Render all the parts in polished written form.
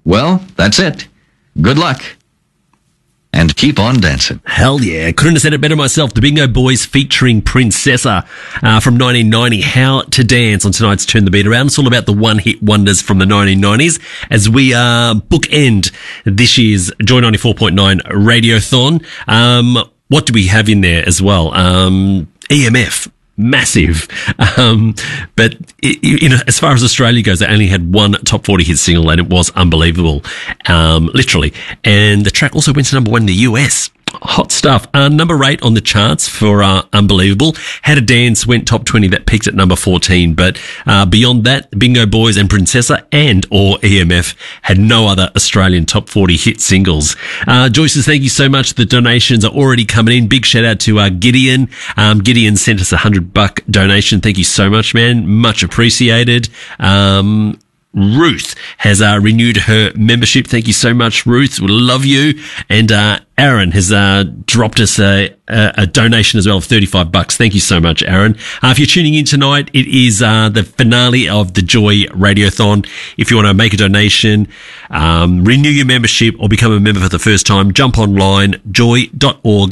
Well, that's it. Good luck. And keep on dancing. Hell yeah. Couldn't have said it better myself. The Bingo Boys featuring Princessa from 1990. How to Dance on tonight's Turn the Beat Around. It's all about the one-hit wonders from the 1990s as we bookend this year's Joy 94.9 Radiothon. What do we have in there as well? EMF. Massive. But as far as Australia goes, they only had one top 40 hit single and it was Unbelievable. Literally. And the track also went to number 1 in the US. Hot stuff. Number 8 on the charts for Unbelievable. How to Dance went top 20. That peaked at number 14. But beyond that, Bingo Boys and Princessa and or EMF had no other Australian top 40 hit singles. Joyce says, thank you so much. The donations are already coming in. Big shout out to Gideon. Gideon sent us $100 donation. Thank you so much, man. Much appreciated. Ruth has renewed her membership. Thank you so much, Ruth. We love you. And Aaron has dropped us a donation as well of $35. Thank you so much, Aaron. If you're tuning in tonight, it is the finale of the Joy Radiothon. If you want to make a donation, renew your membership or become a member for the first time, jump online, joy.org.au,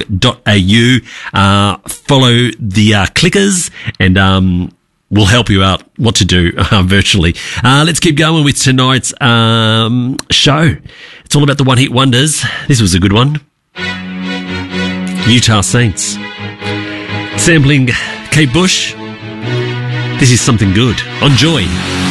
follow the clickers and we'll help you out what to do virtually. Let's keep going with tonight's show. It's all about the one-hit wonders. This was a good one. Utah Saints. Sampling Kate Bush. This is Something Good on Joy.